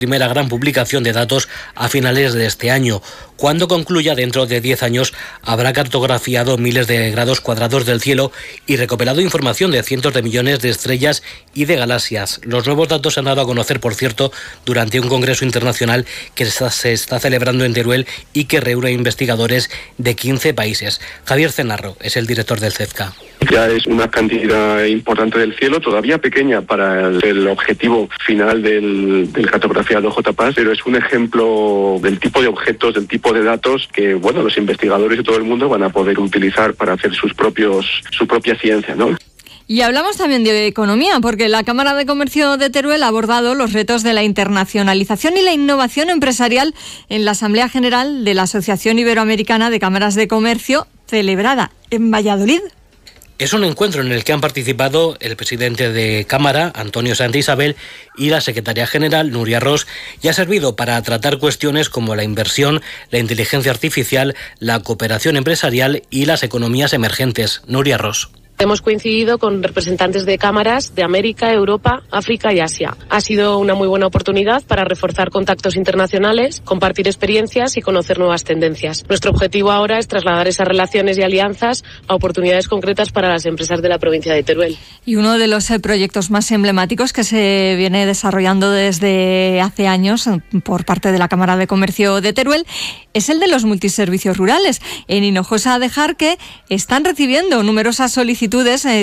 primera gran publicación de datos a finales de este año. Cuando concluya, dentro de 10 años, habrá cartografiado miles de grados cuadrados del cielo y recopilado información de cientos de millones de estrellas y de galaxias. Los nuevos datos se han dado a conocer, por cierto, durante un congreso internacional que se está celebrando en Teruel y que reúne investigadores de 15 países. Javier Cenarro es el director del CEFCA. Ya es una cantidad importante del cielo, todavía pequeña para el objetivo final del cartografiado JPAS, pero es un ejemplo del tipo de objetos, del tipo de datos que, bueno, los investigadores de todo el mundo van a poder utilizar para hacer su propia ciencia, ¿no? Y hablamos también de economía, porque la Cámara de Comercio de Teruel ha abordado los retos de la internacionalización y la innovación empresarial en la Asamblea General de la Asociación Iberoamericana de Cámaras de Comercio, celebrada en Valladolid. Es un encuentro en el que han participado el presidente de Cámara, Antonio Santa Isabel, y la secretaria general, Nuria Ros, y ha servido para tratar cuestiones como la inversión, la inteligencia artificial, la cooperación empresarial y las economías emergentes. Nuria Ros. Hemos coincidido con representantes de cámaras de América, Europa, África y Asia. Ha sido una muy buena oportunidad para reforzar contactos internacionales, compartir experiencias y conocer nuevas tendencias. Nuestro objetivo ahora es trasladar esas relaciones y alianzas a oportunidades concretas para las empresas de la provincia de Teruel. Y uno de los proyectos más emblemáticos que se viene desarrollando desde hace años por parte de la Cámara de Comercio de Teruel es el de los multiservicios rurales. En Hinojosa de Jarque están recibiendo numerosas solicitudes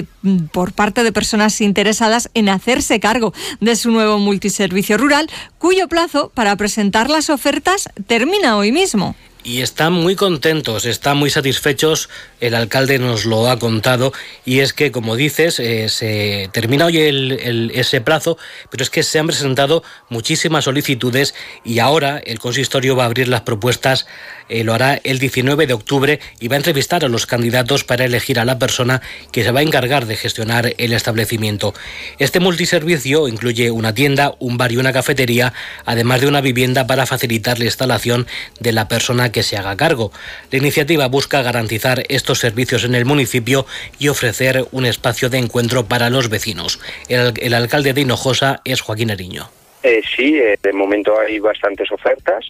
por parte de personas interesadas en hacerse cargo de su nuevo multiservicio rural, cuyo plazo para presentar las ofertas termina hoy mismo. Y están muy contentos, están muy satisfechos, el alcalde nos lo ha contado, y es que, como dices, se termina hoy ese plazo, pero es que se han presentado muchísimas solicitudes y ahora el consistorio va a abrir las propuestas, lo hará el 19 de octubre y va a entrevistar a los candidatos para elegir a la persona que se va a encargar de gestionar el establecimiento. Este multiservicio incluye una tienda, un bar y una cafetería, además de una vivienda para facilitar la instalación de la persona que se haga cargo. La iniciativa busca garantizar estos servicios en el municipio y ofrecer un espacio de encuentro para los vecinos. El alcalde de Hinojosa es Joaquín Ariño. Sí, de momento hay bastantes ofertas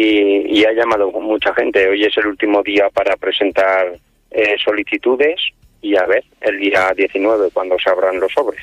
y ha llamado mucha gente. Hoy es el último día para presentar solicitudes y a ver, el día 19 cuando se abran los sobres.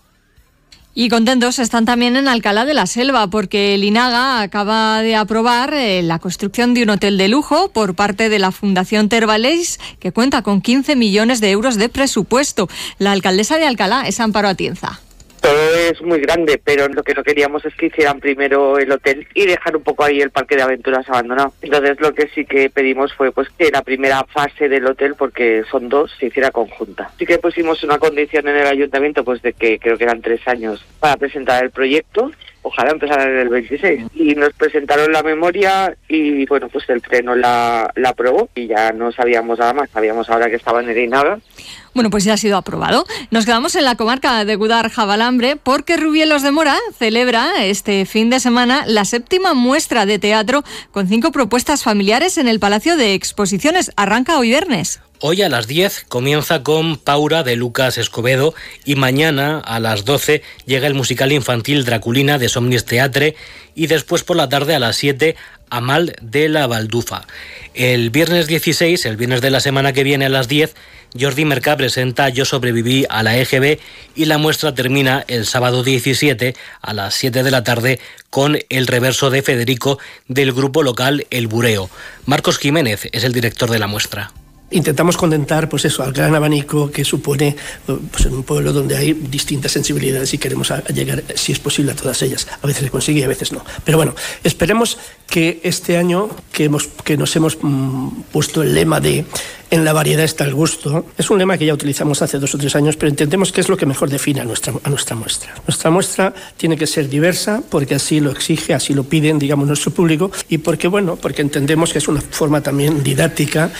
Y contentos están también en Alcalá de la Selva, porque el INAGA acaba de aprobar la construcción de un hotel de lujo por parte de la Fundación Tervaleix, que cuenta con 15 millones de euros de presupuesto. La alcaldesa de Alcalá es Amparo Atienza. Todo es muy grande, pero lo que no queríamos es que hicieran primero el hotel y dejar un poco ahí el parque de aventuras abandonado. Entonces lo que sí que pedimos fue pues que la primera fase del hotel, porque son dos, se hiciera conjunta. Sí que pusimos una condición en el ayuntamiento pues de que creo que eran 3 años para presentar el proyecto. Ojalá empezaran en el 26. Y nos presentaron la memoria y bueno, pues el pleno la aprobó y ya no sabíamos nada más. Sabíamos ahora que estaba en el INAGA. Bueno, pues ya ha sido aprobado. Nos quedamos en la comarca de Gudar-Jabalambre porque Rubielos de Mora celebra este fin de semana la 7ª muestra de teatro con 5 propuestas familiares en el Palacio de Exposiciones. Arranca hoy viernes. Hoy a las 10 comienza con Paura de Lucas Escobedo y mañana a las 12 llega el musical infantil Draculina de Somnis Teatre y después por la tarde a las 7 Amal de la Baldufa. El viernes 16, el viernes de la semana que viene a las 10, Jordi Mercà presenta Yo sobreviví a la EGB y la muestra termina el sábado 17 a las 7 de la tarde con El reverso de Federico del grupo local El Bureo. Marcos Jiménez es el director de la muestra. Intentamos contentar pues eso, al gran abanico que supone pues en un pueblo donde hay distintas sensibilidades y queremos llegar, si es posible, a todas ellas. A veces se consigue y a veces no. Pero bueno, esperemos que este año que nos hemos puesto el lema de en la variedad está el gusto, es un lema que ya utilizamos hace 2 o 3 años, pero entendemos que es lo que mejor define a nuestra muestra. Nuestra muestra tiene que ser diversa porque así lo exige, así lo piden, digamos, nuestro público y porque entendemos que es una forma también didáctica.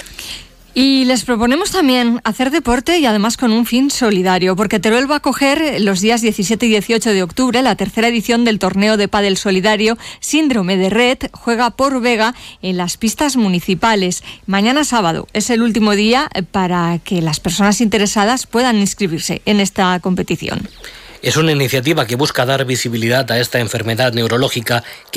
Y les proponemos también hacer deporte y además con un fin solidario, porque Teruel va a acoger los días 17 y 18 de octubre la 3ª edición del torneo de pádel solidario Síndrome de Red, juega por Vega en las pistas municipales. Mañana sábado es el último día para que las personas interesadas puedan inscribirse en esta competición. Es una iniciativa que busca dar visibilidad a esta enfermedad neurológica que